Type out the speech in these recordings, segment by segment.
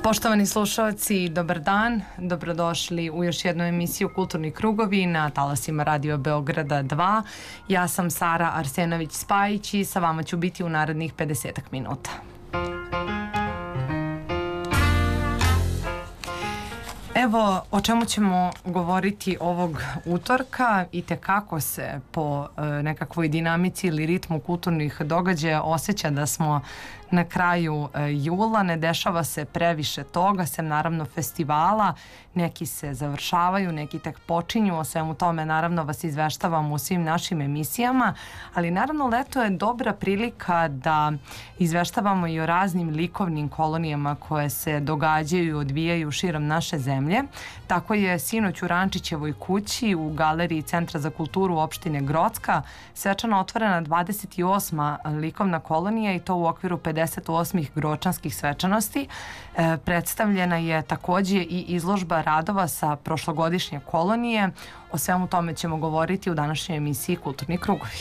Poštovani slušalci, dobar dan, dobrodošli u još jednu emisiju Kulturni krugovi na talasima Radio Beograda 2. Ja sam Sara Arsenović-Spajić i sa vama ću biti u narednih 50 minuta. Evo o čemu ćemo govoriti ovog utorka. I tekako se po nekakvoj dinamici ili ritmu kulturnih događaja osjeća da smo na kraju jula. Ne dešava se previše toga, sem naravno festivala. Neki se završavaju, neki tek počinju. O svemu tome naravno vas izveštavamo u svim našim emisijama, ali naravno leto je dobra prilika da izveštavamo i o raznim likovnim kolonijama koje se događaju i odvijaju širom naše zemlje. Tako je sinoć u Rančićevoj kući u galeriji Centra za kulturu opštine Grocka svečano otvorena 28. likovna kolonija i to u okviru 58. gročanskih svečanosti. Predstavljena je takođe i izložba radova sa prošlogodišnje kolonije. O svemu tome ćemo govoriti u današnjoj emisiji Kulturni krugovi.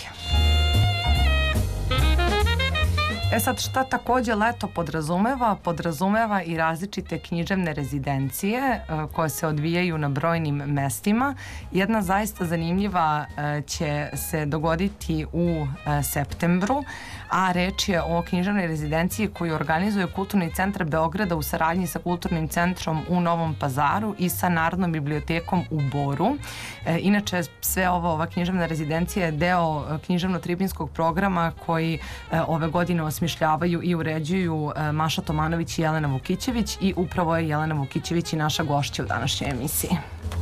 Sad, šta takođe leto podrazumeva? Podrazumeva i različite književne rezidencije koje se odvijaju na brojnim mestima. Jedna zaista zanimljiva će se dogoditi u septembru, a reč je o književnoj rezidenciji koju organizuje Kulturni centar Beograda u saradnji sa Kulturnim centrom u Novom Pazaru i sa Narodnom bibliotekom u Boru. Inače, sve ova književna rezidencija je deo književno-tribinskog programa koji ove godine osmišljavaju i uređuju Maša Tomanović i Jelena Vukićević, i upravo je Jelena Vukićević i naša gošća u današnjoj emisiji.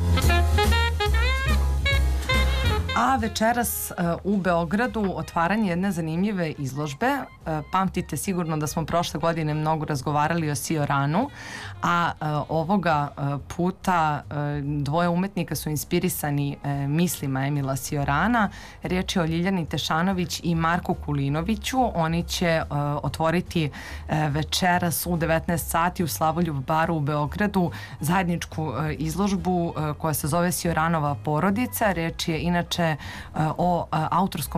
A večeras u Beogradu otvaranje jedne zanimljive izložbe. Pamtite sigurno da smo prošle godine mnogo razgovarali o Sioranu, a ovoga puta dvoje umetnika su inspirisani mislima Emila Siorana. Riječ je o Ljiljani Tešanović i Marku Kulinoviću. Oni će otvoriti večeras u 19 sati u Slavoljub baru u Beogradu zajedničku izložbu koja se zove Sioranova porodica. Riječ je inače o autorskom